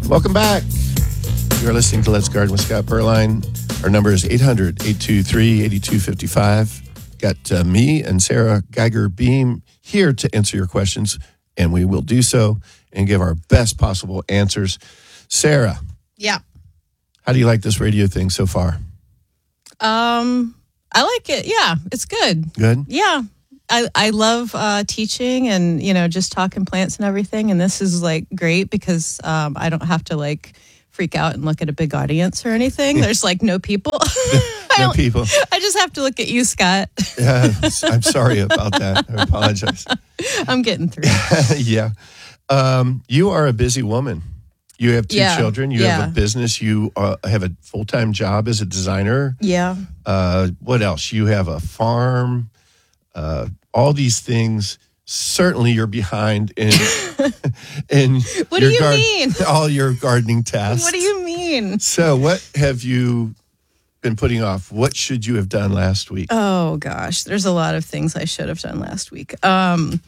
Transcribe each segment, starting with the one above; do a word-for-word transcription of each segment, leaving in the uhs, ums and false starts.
Welcome back. You're listening to Let's Garden with Scott Berline. Our number is eight hundred, eight two three, eight two five five. Got uh, me and Sarah Geiger Beam here to answer your questions, and we will do so and give our best possible answers. Sarah. Yeah. How do you like this radio thing so far? Um, I like it. Yeah, it's good. Good? Yeah. I, I love uh, teaching and, you know, just talking plants and everything. And this is like great because um, I don't have to like freak out and look at a big audience or anything. There's like no people. No people. I just have to look at you, Scott. Yeah, I'm sorry about that. I apologize. I'm getting through. Yeah. Um, you are a busy woman. You have two Yeah, children. You yeah. have a business. You uh, have a full-time job as a designer. Yeah. Uh, what else? You have a farm. Uh, all these things. Certainly, you're behind in in What do your you gar- mean? all your gardening tasks. What do you mean? So, what have you been putting off? What should you have done last week? Oh gosh, there's a lot of things I should have done last week. Um,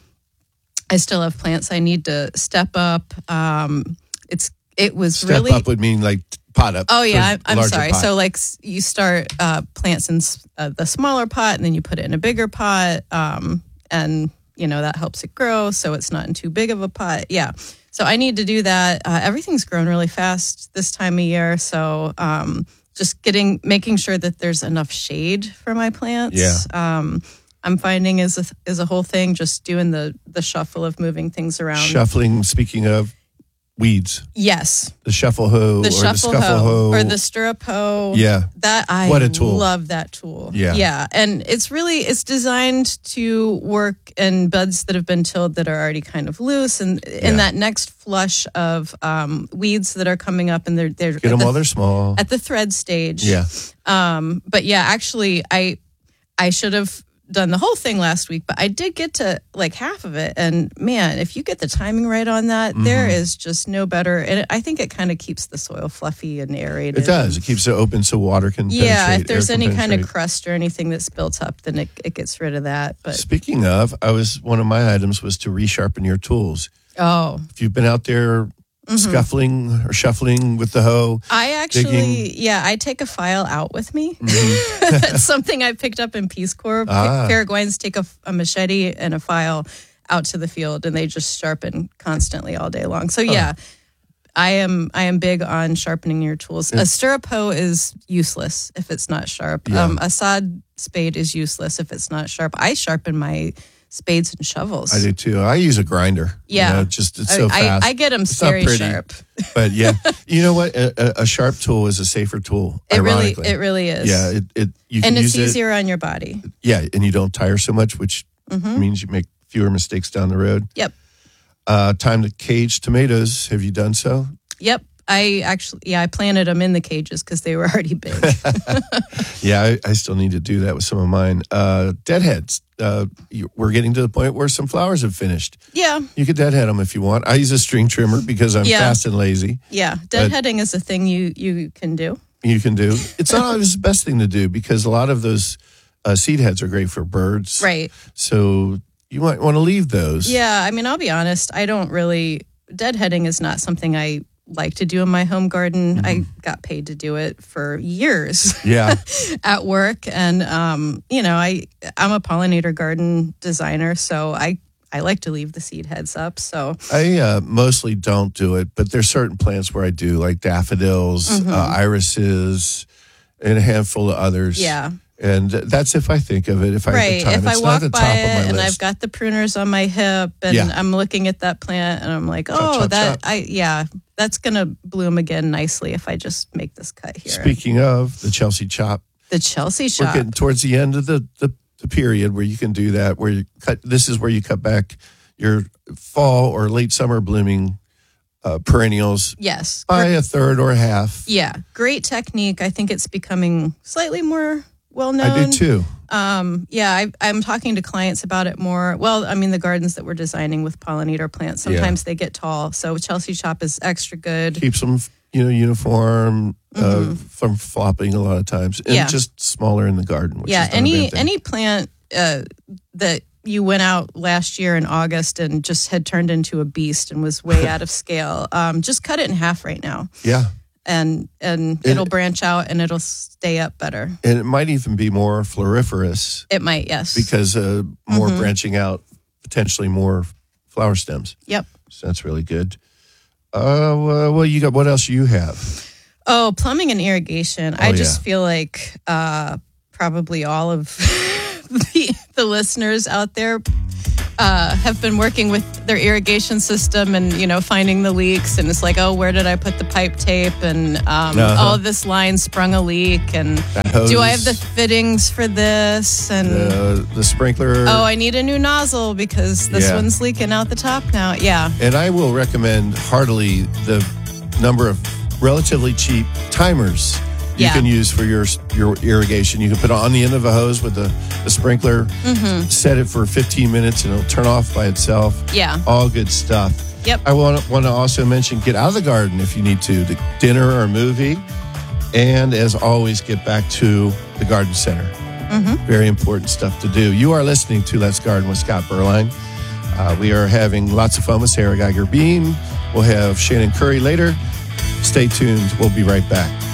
I still have plants I need to step up. Um, it's it was Step really up would mean like pot up. Oh yeah, for I'm, a I'm larger sorry. pot. So like s- you start uh, plants in s- uh, the smaller pot, and then you put it in a bigger pot, um, and you know that helps it grow, so it's not in too big of a pot. Yeah. So I need to do that. Uh, everything's grown really fast this time of year, so um, just getting making sure that there's enough shade for my plants. Yeah. Um, I'm finding is a, is a whole thing. Just doing the the shuffle of moving things around. Shuffling, speaking of weeds, Yes. the shuffle hoe The or shuffle the scuffle hoe, hoe. or the stirrup hoe. Yeah. That I What a tool. love that tool. Yeah. Yeah. And it's really it's designed to work in buds that have been tilled that are already kind of loose, and in Yeah. that next flush of um, weeds that are coming up, and they're they're Get at them the, while they're small. at the thread stage. Yeah. Um, but yeah, actually I I should have done the whole thing last week, but I did get to like half of it. And man, if you get the timing right on that, Mm-hmm. there is just no better. And it, I think it kind of keeps the soil fluffy and aerated. It does. It keeps it open so water can Yeah, penetrate, if there's air can any kind of penetrate. crust or anything that's built up, then it, it gets rid of that. But Speaking of, I was one of my items was to resharpen your tools. oh, If you've been out there scuffling or shuffling with the hoe, I actually, Digging. yeah, I take a file out with me. That's something I picked up in Peace Corps. Ah. Paraguayans take a, a machete and a file out to the field, and they just sharpen constantly all day long. So yeah, I am I am big on sharpening your tools. A stirrup hoe is useless if it's not sharp. Yeah. Um, a sod spade is useless if it's not sharp. I sharpen my spades and shovels. I do too. I use a grinder. Yeah. You know, just it's so I, fast. I, I get them It's not scary pretty, sharp. But yeah, you know what? A, a- a sharp tool is a safer tool. It really, ironically. it really is. Yeah, it, it you can and it's use easier on your body. it. Yeah, and you don't tire so much, which Mm-hmm. means you make fewer mistakes down the road. Yep. Uh, time to cage tomatoes. Have you done so? Yep. I actually, yeah, I planted them in the cages because they were already big. Yeah, I, I still need to do that with some of mine. Uh, deadheads. Uh, you, we're getting to the point where some flowers have finished. yeah. You could deadhead them if you want. I use a string trimmer because I'm Yeah. fast and lazy. Yeah. Deadheading is a thing you, you can do. You can do. It's not always the best thing to do because a lot of those uh, seed heads are great for birds. Right. So you might want to leave those. Yeah. I mean, I'll be honest. I don't really, deadheading is not something I like to do in my home garden. Mm-hmm. I got paid to do it for years. Yeah. At work, and um, you know, I I'm a pollinator garden designer, so I I like to leave the seed heads up. So I uh, mostly don't do it, but there's certain plants where I do, like daffodils, Mm-hmm. uh, irises, and a handful of others. yeah, And that's if I think of it. If I right. have the time. If I it's walk not at the by top it of my and list. I've got the pruners on my hip, and Yeah. I'm looking at that plant, and I'm like, oh, chop, that chop. I yeah, that's gonna bloom again nicely if I just make this cut here. Speaking of the Chelsea chop, the Chelsea we're shop. getting towards the end of the, the, the period where you can do that, where you cut. This is where you cut back your fall or late summer blooming uh, perennials Yes. by a third or a half. Yeah, great technique. I think it's becoming slightly more well known. I do too. Um, yeah, I, I'm talking to clients about it more. Well, I mean, the gardens that we're designing with pollinator plants, sometimes they get tall. So Chelsea chop is extra good. Keeps them, you know, uniform uh, from flopping a lot of times, and Mm-hmm. Yeah. just smaller in the garden. Which Yeah, is not a any bad thing. any plant uh, that you went out last year in August and just had turned into a beast and was way out of scale, um, just cut it in half right now. Yeah. And and it'll branch out and it'll stay up better. And it might even be more floriferous. It might, yes. Because uh, more Mm-hmm. branching out, potentially more flower stems. Yep. So that's really good. Uh, well, you got what else you have? Oh, plumbing and irrigation. I just yeah. feel like uh, probably all of the, the listeners out there uh, have been working with their irrigation system and, you know, finding the leaks. And it's like, oh, where did I put the pipe tape? And um, Uh-huh. oh, this line sprung a leak. And hose. do I have the fittings for this? And Uh, the sprinkler. oh, I need a new nozzle because this Yeah. one's leaking out the top now. Yeah. And I will recommend heartily the number of relatively cheap timers you Yeah. can use for your your irrigation. You can put it on the end of a hose with the, the sprinkler, Mm-hmm. set it for fifteen minutes, and it'll turn off by itself. Yeah. All good stuff. Yep. I want to, want to also mention get out of the garden if you need to, to dinner or movie. And as always, get back to the garden center. Mm-hmm. Very important stuff to do. You are listening to Let's Garden with Scott Berline. Uh, we are having lots of fun with Sarah Geiger Beam. We'll have Shannon Curry later. Stay tuned. We'll be right back.